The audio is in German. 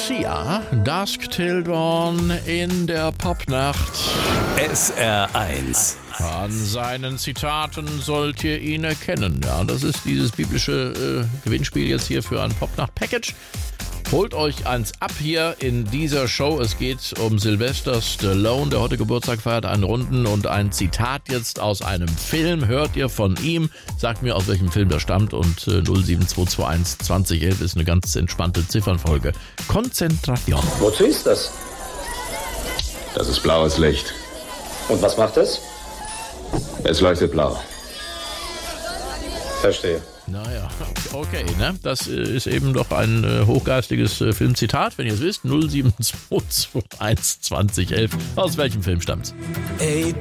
Sia, Dusk Till Dawn in der Popnacht. SR1. An seinen Zitaten sollt ihr ihn erkennen. Ja, das ist dieses biblische Gewinnspiel jetzt hier für ein Popnacht-Package. Holt euch eins ab hier in dieser Show. Es geht um Sylvester Stallone, der heute Geburtstag feiert, einen Runden und ein Zitat jetzt aus einem Film. Hört ihr von ihm? Sagt mir, aus welchem Film der stammt. Und 07221 2011 ist eine ganz entspannte Ziffernfolge. Konzentration. Wozu ist das? Das ist blaues Licht. Und was macht es? Es leuchtet blau. Verstehe. Naja, okay, ne? Das ist eben doch ein hochgeistiges Filmzitat. Wenn ihr es wisst, 07221 2011. Aus welchem Film stammt's?